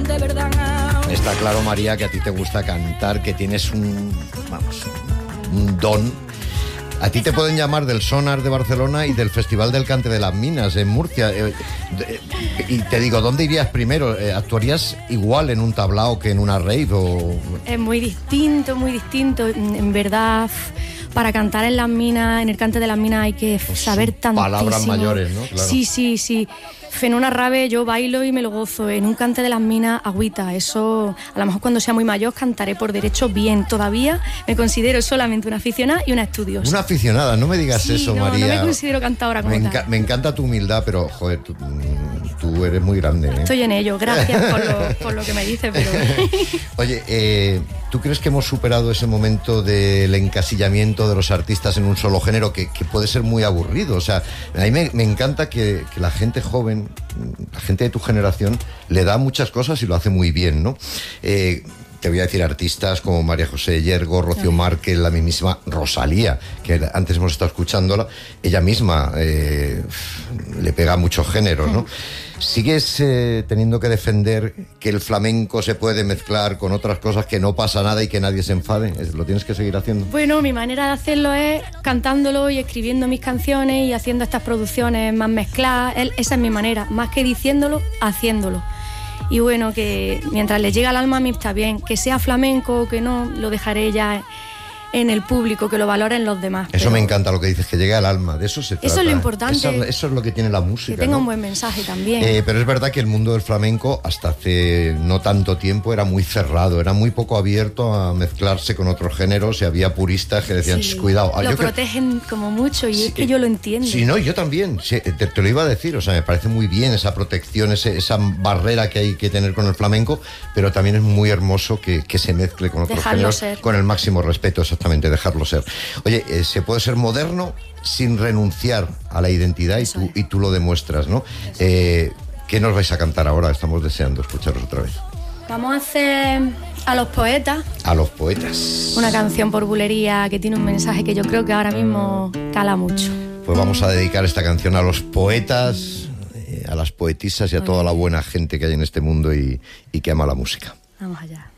de verdad. Está claro, María, que a ti te gusta cantar, que tienes un don. A ti te pueden llamar del Sonar de Barcelona y del Festival del Cante de las Minas en Murcia. Y te digo, ¿dónde irías primero? ¿Actuarías igual en un tablao que en una rave? Es muy distinto, muy distinto. En verdad, para cantar en las minas, en el Cante de las Minas hay que saber tantísimo. Palabras mayores, ¿no? Claro. Sí. En una rave yo bailo y me lo gozo. En un Cante de las Minas, agüita. Eso, a lo mejor cuando sea muy mayor cantaré por derecho bien. Todavía me considero solamente una aficionada y una estudiosa. Una aficionada, no me digas eso, María. No me considero cantadora como tal. Me encanta tu humildad, pero, joder, tú eres muy grande, ¿eh? Estoy en ello, gracias por lo que me dices, pero... Oye, ¿tú crees que hemos superado ese momento del encasillamiento de los artistas en un solo género que puede ser muy aburrido? O sea, a mí me encanta que la gente joven, la gente de tu generación, le da muchas cosas y lo hace muy bien, ¿no? Te voy a decir artistas como María José Yergo, Rocío Márquez, la mismísima Rosalía, que antes hemos estado escuchándola, ella misma le pega mucho género, ¿no? ¿Sigues teniendo que defender que el flamenco se puede mezclar con otras cosas, que no pasa nada y que nadie se enfade? ¿Lo tienes que seguir haciendo? Bueno, mi manera de hacerlo es cantándolo y escribiendo mis canciones y haciendo estas producciones más mezcladas. Esa es mi manera, más que diciéndolo, haciéndolo. Y bueno, que mientras le llega al alma a mí está bien. Que sea flamenco o que no, lo dejaré ya en el público, que lo valoren los demás. Eso me encanta lo que dices, que llegue al alma, de eso se trata. Eso es lo importante. Eso es lo que tiene la música, que tenga, ¿no?, un buen mensaje también. Pero es verdad que el mundo del flamenco hasta hace no tanto tiempo era muy cerrado, era muy poco abierto a mezclarse con otros géneros y había puristas que decían, cuidado. Lo protegen como mucho y es que yo lo entiendo. Sí, no, yo también, te lo iba a decir, o sea, me parece muy bien esa protección, esa barrera que hay que tener con el flamenco, pero también es muy hermoso que se mezcle con otros géneros con el máximo respeto, exactamente, dejarlo ser. Oye, se puede ser moderno sin renunciar a la identidad y tú lo demuestras, ¿no? ¿Qué nos vais a cantar ahora? Estamos deseando escucharos otra vez. Vamos a hacer A los Poetas. A los Poetas. Una canción por bulería que tiene un mensaje que yo creo que ahora mismo cala mucho. Pues vamos a dedicar esta canción a los poetas, a las poetisas y a toda la buena gente que hay en este mundo y que ama la música. Vamos allá.